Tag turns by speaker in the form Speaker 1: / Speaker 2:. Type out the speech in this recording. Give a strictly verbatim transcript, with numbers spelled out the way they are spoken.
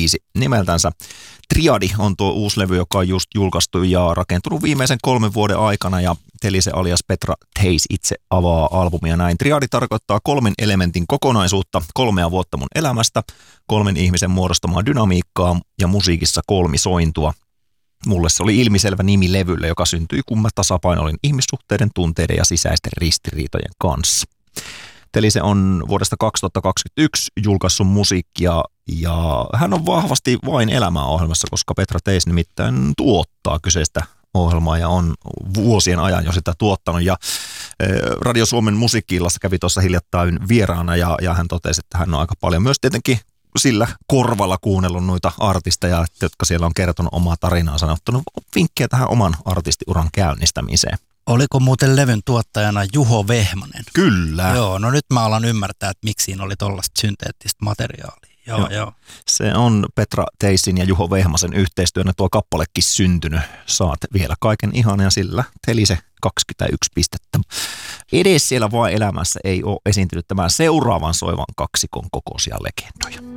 Speaker 1: biisi nimeltänsä. Triadi on tuo uusi levy, joka on just julkaistu ja rakentunut viimeisen kolmen vuoden aikana, ja Telise alias Petra Theis itse avaa albumia näin. Triadi tarkoittaa kolmen elementin kokonaisuutta, kolmea vuotta mun elämästä, kolmen ihmisen muodostamaa dynamiikkaa ja musiikissa kolmisointua. Mulle se oli ilmiselvä nimi levylle, joka syntyi, kun mä tasapainoilin ihmissuhteiden, tunteiden ja sisäisten ristiriitojen kanssa. Telise on vuodesta kaksituhattakaksikymmentäyksi julkaissut musiikkia, ja hän on vahvasti vain elämää ohjelmassa, koska Petra Theis nimittäin tuottaa kyseistä ohjelmaa ja on vuosien ajan jo sitä tuottanut. Ja Radio Suomen musiikki-illassa kävi tuossa hiljattain vieraana, ja, ja hän totesi, että hän on aika paljon myös tietenkin sillä korvalla kuunnellut noita artisteja, jotka siellä on kertonut omaa tarinaa, sanottanut vinkkejä tähän oman artistiuran käynnistämiseen.
Speaker 2: Oliko muuten levyn tuottajana Juho Vehmanen?
Speaker 1: Kyllä.
Speaker 2: Joo, no nyt mä alan ymmärtää, että miksi siinä oli tollaista synteettistä materiaalia. Joo, joo. joo.
Speaker 1: Se on Petra Theisin ja Juho Vehmasen yhteistyönä tuo kappalekin syntynyt. Saat vielä kaiken ihanan ja sillä Telise kaksikymmentäyksi pistettä. Edes siellä vaan elämässä ei ole esiintynyt tämän seuraavan soivan kaksikon kokoisia legendoja.